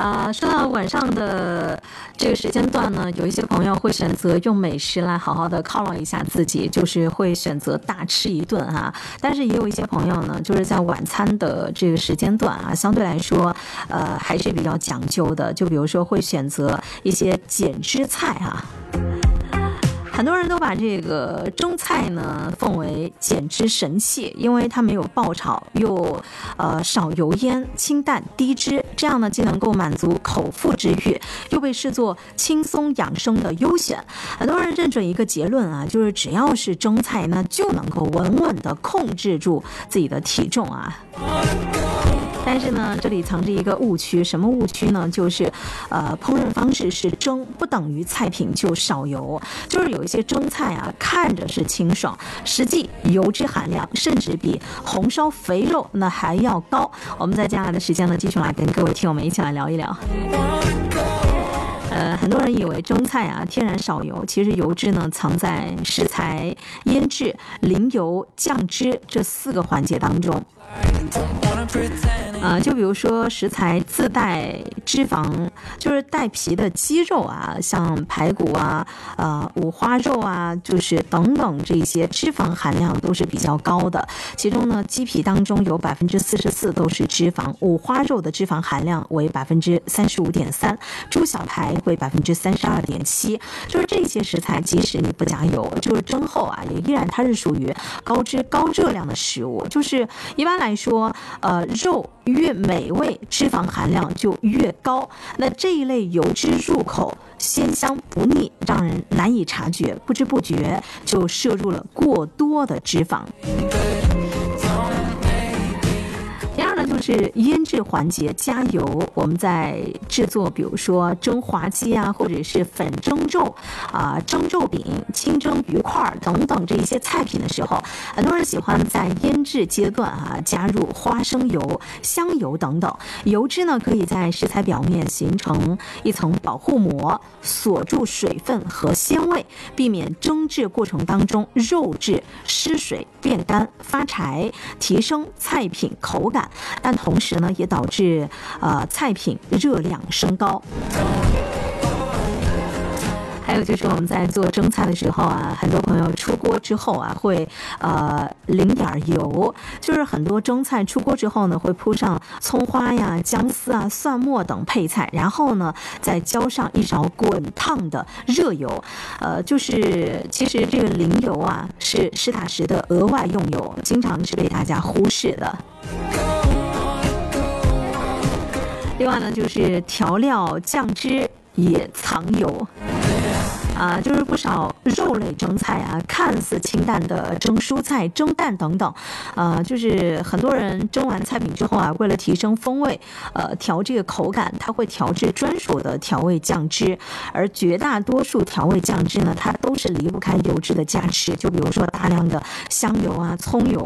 说到晚上的这个时间段呢，有一些朋友会选择用美食来好好的犒劳一下自己，就是会选择大吃一顿啊。但是也有一些朋友呢，就是在晚餐的这个时间段啊，相对来说，还是比较讲究的。就比如说会选择一些减脂菜啊。很多人都把这个中菜呢奉为减脂神器，因为它没有爆炒，又少油烟、清淡低脂，这样呢既能够满足口腹之欲，又被视作轻松养生的优选。很多人认准一个结论啊，就是只要是中菜呢，就能够稳稳地控制住自己的体重啊。但是呢，这里藏着一个误区，什么误区呢？就是烹饪方式是蒸，不等于菜品就少油。就是有一些蒸菜啊，看着是清爽，实际油脂含量甚至比红烧肥肉那还要高。我们在接下来的时间呢，继续来跟各位听友们一起来聊一聊。很多人以为蒸菜啊天然少油，其实油脂呢藏在食材、腌制、淋油、酱汁这4个环节当中。就比如说食材自带脂肪，就是带皮的鸡肉啊，像排骨啊、五花肉啊，就是等等这些脂肪含量都是比较高的。其中呢，鸡皮当中有44%都是脂肪，五花肉的脂肪含量为35.3%，猪小排为32.7%。就是这些食材，即使你不加油，就是蒸后啊，也依然它是属于高脂高热量的食物。就是一般来说，肉越美味，脂肪含量就越高。那这一类油脂入口鲜香不腻，让人难以察觉，不知不觉就摄入了过多的脂肪。第二呢，就是腌制环节加油。我们在制作比如说蒸滑鸡啊，或者是粉蒸肉蒸肉饼、清蒸鱼块等等这些菜品的时候，很多人喜欢在腌制阶段加入花生油、香油等等。油脂呢可以在食材表面形成一层保护膜，锁住水分和鲜味，避免蒸制过程当中肉质失水变干发柴，提升菜品口感。但同时呢，也导致菜品热量升高。还有就是我们在做蒸菜的时候啊，很多朋友出锅之后啊，会淋点油。就是很多蒸菜出锅之后呢，会铺上葱花呀、姜丝啊、蒜末等配菜，然后呢再浇上一勺滚烫的热油。就是其实这个淋油啊，是实打实的额外用油，经常是被大家忽视的。另外呢，就是调料酱汁也藏油。就是不少肉类蒸菜啊，看似清淡的蒸蔬菜、蒸蛋等等，就是很多人蒸完菜品之后啊，为了提升风味，调这个口感，它会调制专属的调味酱汁，而绝大多数调味酱汁呢，它都是离不开油脂的加持，就比如说大量的香油啊、葱油